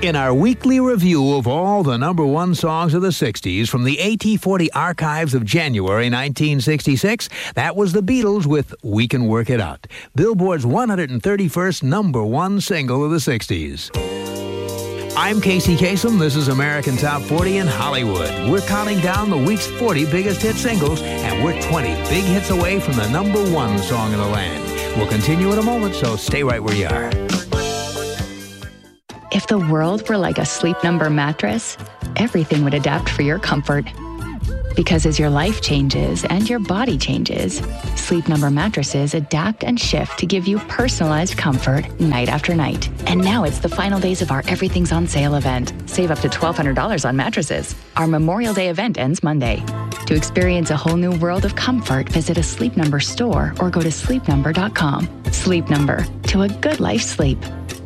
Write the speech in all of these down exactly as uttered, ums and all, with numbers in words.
In our weekly review of all the number one songs of the sixties from the A T forty archives of January nineteen sixty-six, that was the Beatles with We Can Work It Out, Billboard's one hundred thirty-first number one single of the sixties. I'm Casey Kasem. This is American Top forty in Hollywood. We're counting down the week's forty biggest hit singles, and we're twenty big hits away from the number one song in the land. We'll continue in a moment, so stay right where you are. If the world were like a Sleep Number mattress, everything would adapt for your comfort. Because as your life changes and your body changes, Sleep Number mattresses adapt and shift to give you personalized comfort night after night. And now it's the final days of our Everything's on Sale event. Save up to twelve hundred dollars on mattresses. Our Memorial Day event ends Monday. To experience a whole new world of comfort, visit a Sleep Number store or go to sleep number dot com. Sleep Number, to a good life sleep.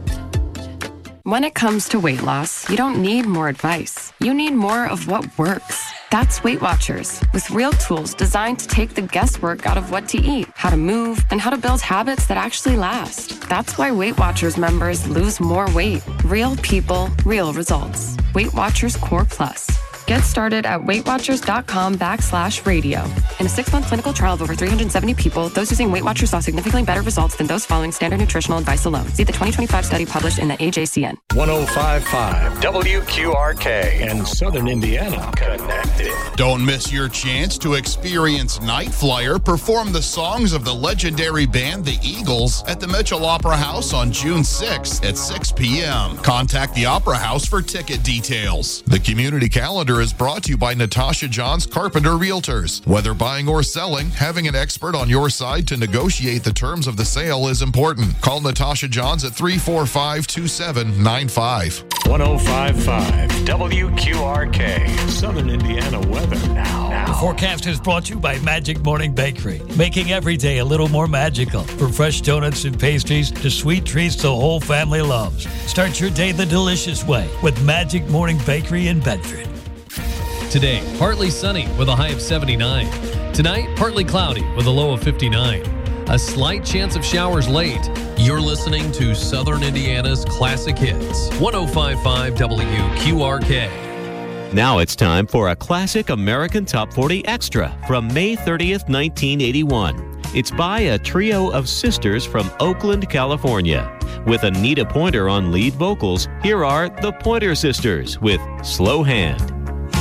When it comes to weight loss, you don't need more advice. You need more of what works. That's Weight Watchers, with real tools designed to take the guesswork out of what to eat, how to move, and how to build habits that actually last. That's why Weight Watchers members lose more weight. Real people, real results. Weight Watchers Core Plus. Get started at weightwatchers.com backslash radio. In a six-month clinical trial of over three hundred seventy people, those using Weight Watchers saw significantly better results than those following standard nutritional advice alone. See the twenty twenty-five study published in the A J C N. one oh five point five W Q R K and Southern Indiana connected. Don't miss your chance to experience Night Flyer perform the songs of the legendary band The Eagles at the Mitchell Opera House on June sixth at six p.m. Contact the Opera House for ticket details. The community calendar is brought to you by Natasha Johns Carpenter Realtors. Whether buying or selling, having an expert on your side to negotiate the terms of the sale is important. Call Natasha Johns at three four five, two seven nine five. one oh five point five W Q R K, Southern Indiana weather now. now. The forecast is brought to you by Magic Morning Bakery, making every day a little more magical. From fresh donuts and pastries to sweet treats the whole family loves. Start your day the delicious way with Magic Morning Bakery in Bedford. Today, partly sunny with a high of seventy-nine. Tonight, partly cloudy with a low of fifty-nine. A slight chance of showers late. You're listening to Southern Indiana's Classic Hits. one oh five point five W Q R K. Now it's time for a Classic American Top forty Extra from May thirtieth, nineteen eighty-one. It's by a trio of sisters from Oakland, California. With Anita Pointer on lead vocals, here are the Pointer Sisters with Slow Hand.